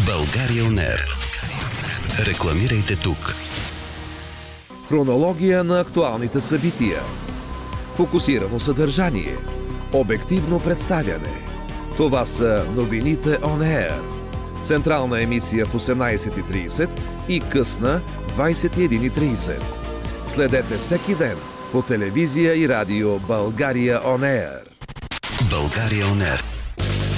България On Air. Рекламирайте тук. Хронология на актуалните събития. Фокусирано съдържание. Обективно представяне. Това са новините On Air. Централна емисия в 18:30 и късна в 21:30. Следете всеки ден по телевизия и радио България On Air. България On Air.